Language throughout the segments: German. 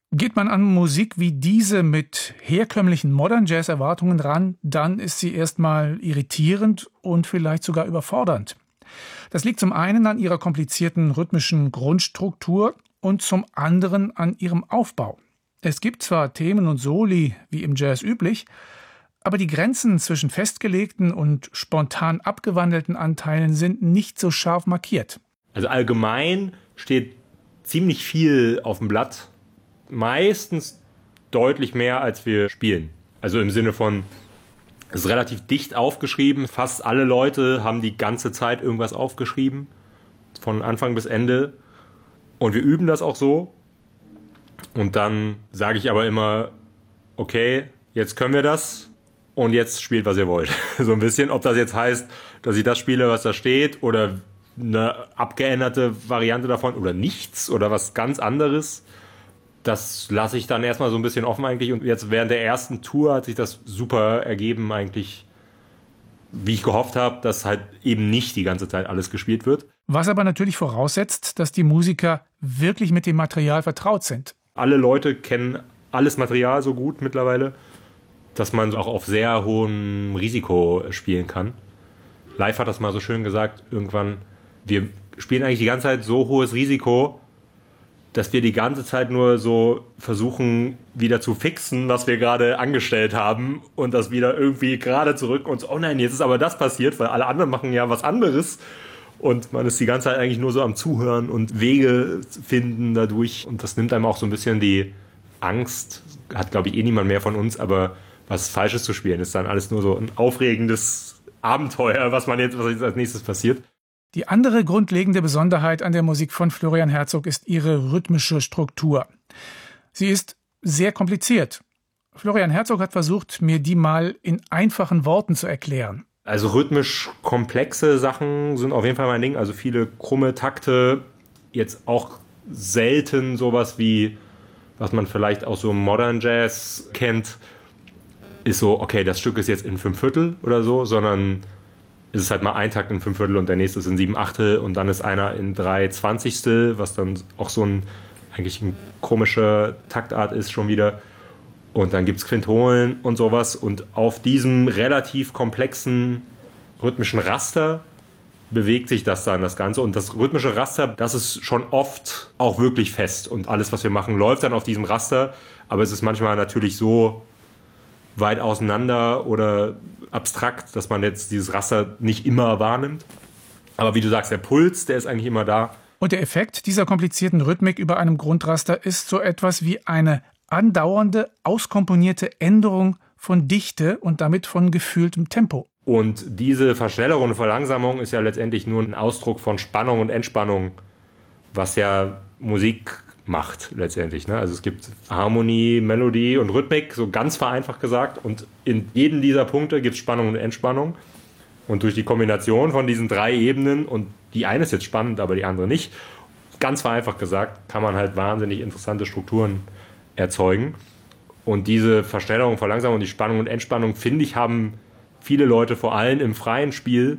Geht man an Musik wie diese mit herkömmlichen Modern Jazz-Erwartungen ran, dann ist sie erstmal irritierend und vielleicht sogar überfordernd. Das liegt zum einen an ihrer komplizierten rhythmischen Grundstruktur und zum anderen an ihrem Aufbau. Es gibt zwar Themen und Soli, wie im Jazz üblich, aber die Grenzen zwischen festgelegten und spontan abgewandelten Anteilen sind nicht so scharf markiert. Also allgemein steht ziemlich viel auf dem Blatt. Meistens deutlich mehr, als wir spielen. Also im Sinne von, es ist relativ dicht aufgeschrieben. Fast alle Leute haben die ganze Zeit irgendwas aufgeschrieben. Von Anfang bis Ende. Und wir üben das auch so. Und dann sage ich aber immer, okay, jetzt können wir das. Und jetzt spielt, was ihr wollt. So ein bisschen, ob das jetzt heißt, dass ich das spiele, was da steht, oder eine abgeänderte Variante davon, oder nichts, oder was ganz anderes. Das lasse ich dann erstmal so ein bisschen offen eigentlich. Und jetzt während der ersten Tour hat sich das super ergeben eigentlich, wie ich gehofft habe, dass halt eben nicht die ganze Zeit alles gespielt wird. Was aber natürlich voraussetzt, dass die Musiker wirklich mit dem Material vertraut sind. Alle Leute kennen alles Material so gut mittlerweile, dass man auch auf sehr hohem Risiko spielen kann. Live hat das mal so schön gesagt, irgendwann, wir spielen eigentlich die ganze Zeit so hohes Risiko, dass wir die ganze Zeit nur so versuchen, wieder zu fixen, was wir gerade angestellt haben und das wieder irgendwie gerade zurück und so, oh nein, jetzt ist aber das passiert, weil alle anderen machen ja was anderes und man ist die ganze Zeit eigentlich nur so am Zuhören und Wege finden dadurch und das nimmt einem auch so ein bisschen die Angst, hat glaube ich niemand mehr von uns, aber was Falsches zu spielen ist dann alles nur so ein aufregendes Abenteuer, was jetzt als nächstes passiert. Die andere grundlegende Besonderheit an der Musik von Florian Herzog ist ihre rhythmische Struktur. Sie ist sehr kompliziert. Florian Herzog hat versucht, mir die mal in einfachen Worten zu erklären. Also rhythmisch komplexe Sachen sind auf jeden Fall mein Ding. Also viele krumme Takte, jetzt auch selten sowas wie, was man vielleicht aus so Modern Jazz kennt, ist so, okay, das Stück ist jetzt in 5/4 oder so, sondern ist es halt mal ein Takt in 5/4 und der nächste ist in 7/8 und dann ist einer in 3/20, was dann auch so eigentlich ein komische Taktart ist schon wieder. Und dann gibt es Quintolen und sowas. Und auf diesem relativ komplexen rhythmischen Raster bewegt sich das dann, das Ganze. Und das rhythmische Raster, das ist schon oft auch wirklich fest. Und alles, was wir machen, läuft dann auf diesem Raster. Aber es ist manchmal natürlich so weit auseinander oder abstrakt, dass man jetzt dieses Raster nicht immer wahrnimmt. Aber wie du sagst, der Puls, der ist eigentlich immer da. Und der Effekt dieser komplizierten Rhythmik über einem Grundraster ist so etwas wie eine andauernde, auskomponierte Änderung von Dichte und damit von gefühltem Tempo. Und diese Verschnellerung und Verlangsamung ist ja letztendlich nur ein Ausdruck von Spannung und Entspannung, was ja Musik macht letztendlich. Ne? Also es gibt Harmonie, Melodie und Rhythmik, so ganz vereinfacht gesagt. Und in jedem dieser Punkte gibt es Spannung und Entspannung. Und durch die Kombination von diesen 3 Ebenen, und die eine ist jetzt spannend, aber die andere nicht, ganz vereinfacht gesagt, kann man halt wahnsinnig interessante Strukturen erzeugen. Und diese Verschnellerung, Verlangsamung und die Spannung und Entspannung, finde ich, haben viele Leute vor allem im freien Spiel.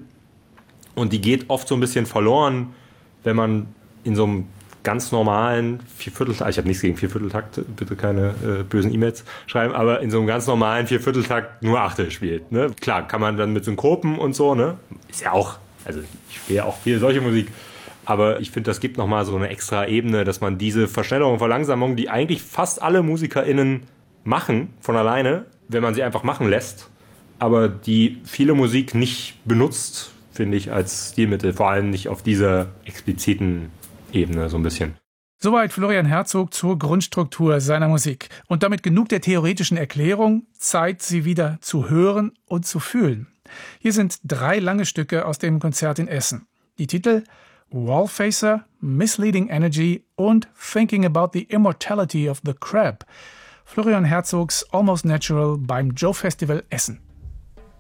Und die geht oft so ein bisschen verloren, wenn man in so einem ganz normalen Viervierteltakt, ich habe nichts gegen Viervierteltakt, bitte keine bösen E-Mails schreiben, aber in so einem ganz normalen Viervierteltakt nur Achtel spielt. Ne? Klar, kann man dann mit Synkopen und so, ne? Ist ja auch, also ich spiele auch viel solche Musik, aber ich finde, das gibt nochmal so eine extra Ebene, dass man diese Verschnellerung und Verlangsamung, die eigentlich fast alle MusikerInnen machen, von alleine, wenn man sie einfach machen lässt, aber die viele Musik nicht benutzt, finde ich, als Stilmittel, vor allem nicht auf dieser expliziten Ebene so ein bisschen. Soweit Florian Herzog zur Grundstruktur seiner Musik. Und damit genug der theoretischen Erklärung, Zeit, sie wieder zu hören und zu fühlen. Hier sind 3 lange Stücke aus dem Konzert in Essen. Die Titel Wallfacer, Misleading Energy und Thinking About the Immortality of the Crab. Florian Herzogs Almost Natural beim Joe Festival Essen.